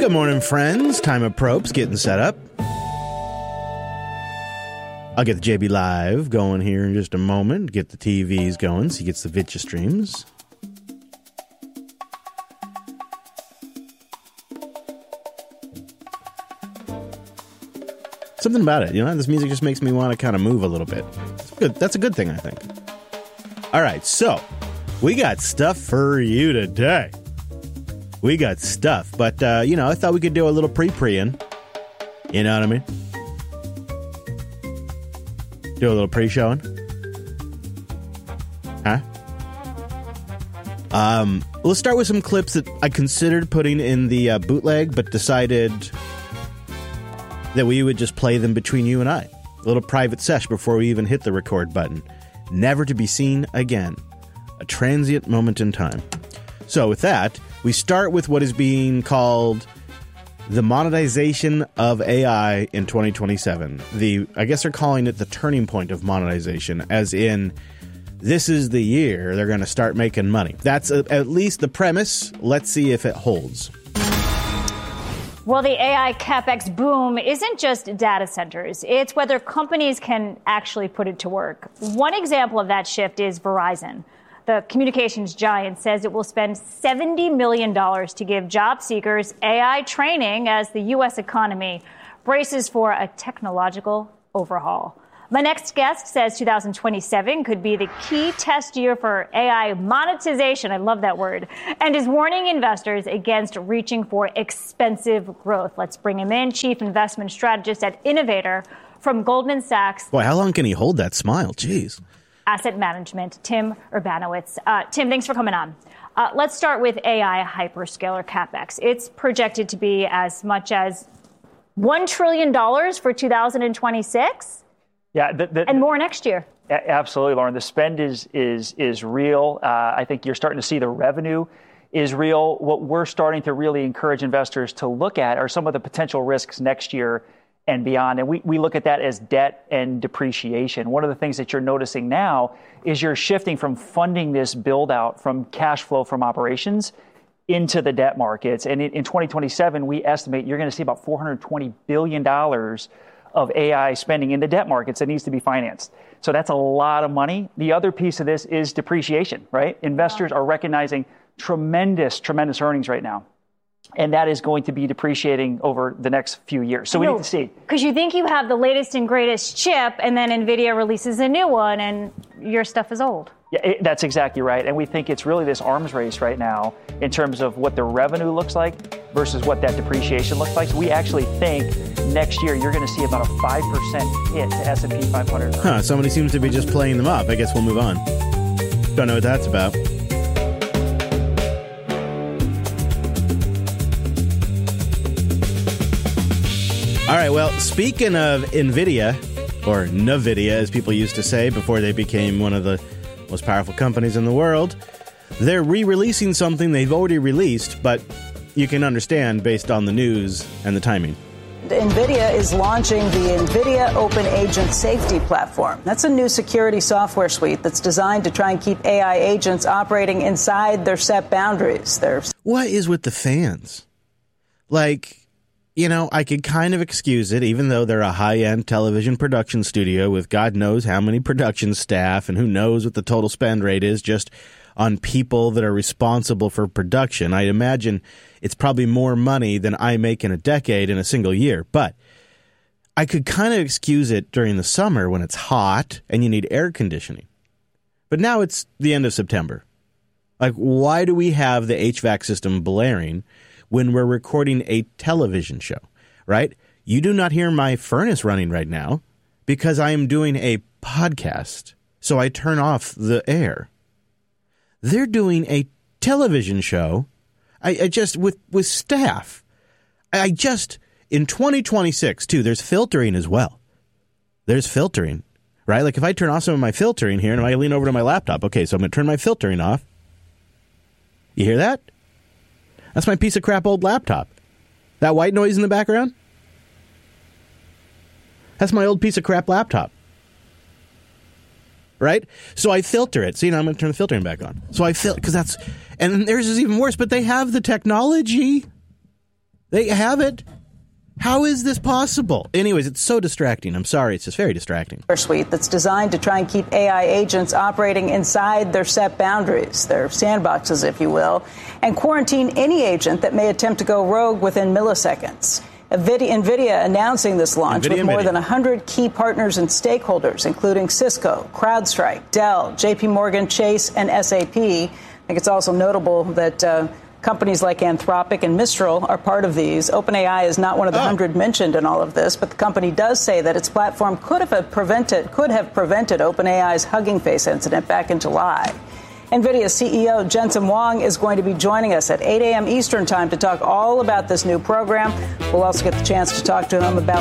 Good morning, friends. Time of Probes getting set up. I'll get the JB Live going here in just a moment. Get the TVs going so he gets the Vitcha streams. Something about it, you know, this music just makes me want to kind of move a little bit. It's good. That's a good thing, I think. All right, so we got stuff for you today. We got stuff, but, you know, I thought we could do a little pre-pre-in. You know what I mean? Do a little pre-showing. Huh? Let's start with some clips that I considered putting in the bootleg, but decided that we would just play them between you and I. A little private sesh before we even hit the record button. Never to be seen again. A transient moment in time. So with that, we start with what is being called the monetization of AI in 2027. I guess they're calling it the turning point of monetization, as in, this is the year they're going to start making money. That's at least the premise. Let's see if it holds. Well, the AI CapEx boom isn't just data centers. It's whether companies can actually put it to work. One example of that shift is Verizon. The communications giant says it will spend $70 million to give job seekers AI training as the U.S. economy braces for a technological overhaul. My next guest says 2027 could be the key test year for AI monetization. I love that word. And is warning investors against reaching for expensive growth. Let's bring him in, Chief Investment Strategist at Innovator from Goldman Sachs. Boy, how long can he hold that smile? Jeez. Asset Management, Tim Urbanowitz. Tim, thanks for coming on. Let's start with AI hyperscaler CapEx. It's projected to be as much as $1 trillion for 2026. Yeah, and more next year. Absolutely, Lauren. The spend is real. I think you're starting to see the revenue is real. What we're starting to really encourage investors to look at are some of the potential risks next year and beyond. And we look at that as debt and depreciation. One of the things that you're noticing now is you're shifting from funding this build out from cash flow from operations into the debt markets. And in 2027, we estimate you're going to see about $420 billion of AI spending in the debt markets that needs to be financed. So that's a lot of money. The other piece of this is depreciation, right? Investors are recognizing tremendous earnings right now. And that is going to be depreciating over the next few years. So we need to see. Because you think you have the latest and greatest chip, and then NVIDIA releases a new one, and your stuff is old. Yeah, that's exactly right. And we think it's really this arms race right now in terms of what the revenue looks like versus what that depreciation looks like. So we actually think next year you're going to see about a 5% hit to S&P 500. Somebody seems to be just playing them up. I guess we'll move on. Don't know what that's about. All right, well, speaking of NVIDIA, or NVIDIA as people used to say before they became one of the most powerful companies in the world, they're re-releasing something they've already released, but you can understand based on the news and the timing. NVIDIA is launching the NVIDIA Open Agent Safety Platform. That's a new security software suite that's designed to try and keep AI agents operating inside their set boundaries. What is with the fans? Like, you know, I could kind of excuse it, even though they're a high-end television production studio with God knows how many production staff and who knows what the total spend rate is just on people that are responsible for production. I imagine it's probably more money than I make in a decade in a single year. But I could kind of excuse it during the summer when it's hot and you need air conditioning. But now it's the end of September. Like, why do we have the HVAC system blaring when we're recording a television show, right? You do not hear my furnace running right now because I am doing a podcast, so I turn off the air. They're doing a television show, I just with staff. In 2026, too, there's filtering as well. There's filtering, right? Like if I turn off some of my filtering here and I lean over to my laptop, okay, so I'm going to turn my filtering off. You hear that? That's my piece of crap old laptop. That white noise in the background? That's my old piece of crap laptop. Right? So I filter it. See, now I'm going to turn the filtering back on. So I filter, because that's, and theirs is even worse, but they have the technology. They have it. How is this possible? Anyways, it's so distracting. I'm sorry. It's just very distracting. Suite that's designed to try and keep AI agents operating inside their set boundaries, their sandboxes, if you will, and quarantine any agent that may attempt to go rogue within milliseconds. NVIDIA announcing this launch with more than 100 key partners and stakeholders, including Cisco, CrowdStrike, Dell, JP Morgan, Chase, and SAP. I think it's also notable that companies like Anthropic and Mistral are part of these. OpenAI is not one of the 100 mentioned in all of this, but the company does say that its platform could have prevented OpenAI's Hugging Face incident back in July. NVIDIA CEO Jensen Huang is going to be joining us at 8 a.m. Eastern Time to talk all about this new program. We'll also get the chance to talk to him about